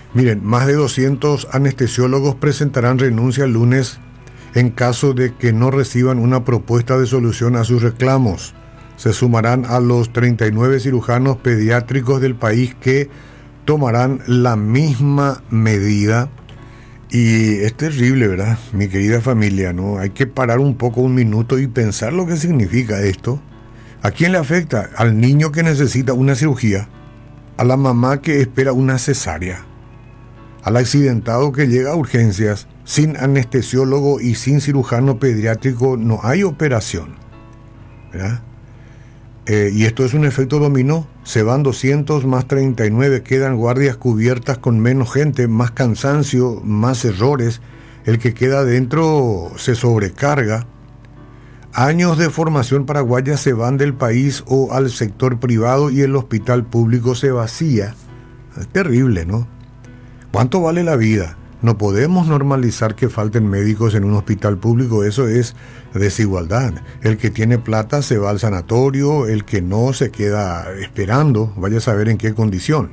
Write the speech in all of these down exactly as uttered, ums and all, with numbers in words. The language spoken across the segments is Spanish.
Miren, más de doscientos anestesiólogos presentarán renuncia el lunes en caso de que no reciban una propuesta de solución a sus reclamos. Se sumarán a los treinta y nueve cirujanos pediátricos del país que tomarán la misma medida. Y es terrible, ¿verdad? Mi querida familia, ¿no? Hay que parar un poco, un minuto y pensar lo que significa esto. ¿A quién le afecta? Al niño que necesita una cirugía, a la mamá que espera una cesárea, al accidentado que llega a urgencias. Sin anestesiólogo y sin cirujano pediátrico no hay operación, ¿verdad? Eh, y esto es un efecto dominó. Se van doscientos más treinta y nueve, quedan guardias cubiertas con menos gente, más cansancio, más errores. El que queda dentro se sobrecarga. Años de formación paraguaya se van del país o al sector privado y el hospital público se vacía. Es terrible, ¿no? ¿Cuánto vale la vida? No podemos normalizar que falten médicos en un hospital público, eso es desigualdad. El que tiene plata se va al sanatorio, el que no se queda esperando, vaya a saber en qué condición.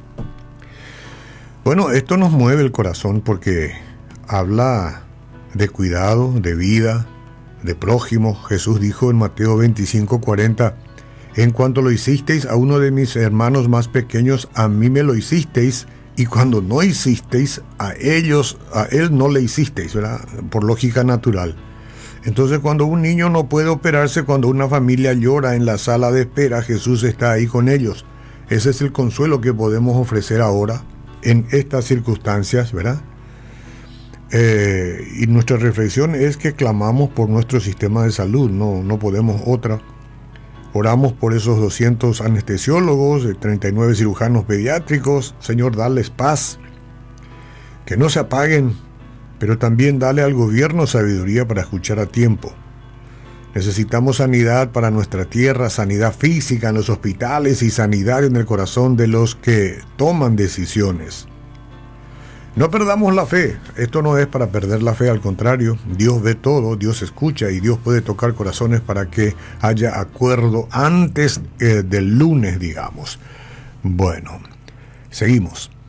Bueno, esto nos mueve el corazón porque habla de cuidado, de vida, de prójimo. Jesús dijo en Mateo veinticinco cuarenta, en cuanto lo hicisteis a uno de mis hermanos más pequeños, a mí me lo hicisteis. Y cuando no hicisteis, a ellos, a él no le hicisteis, ¿verdad? Por lógica natural. Entonces, cuando un niño no puede operarse, cuando una familia llora en la sala de espera, Jesús está ahí con ellos. Ese es el consuelo que podemos ofrecer ahora, en estas circunstancias, ¿verdad? Eh, y nuestra reflexión es que clamamos por nuestro sistema de salud, no, no podemos otra. Oramos por esos doscientos anestesiólogos, treinta y nueve cirujanos pediátricos. Señor, dales paz, que no se apaguen, pero también dale al gobierno sabiduría para escuchar a tiempo. Necesitamos sanidad para nuestra tierra, sanidad física en los hospitales y sanidad en el corazón de los que toman decisiones. No perdamos la fe. Esto no es para perder la fe, al contrario. Dios ve todo, Dios escucha y Dios puede tocar corazones para que haya acuerdo antes eh, del lunes, digamos. Bueno, seguimos.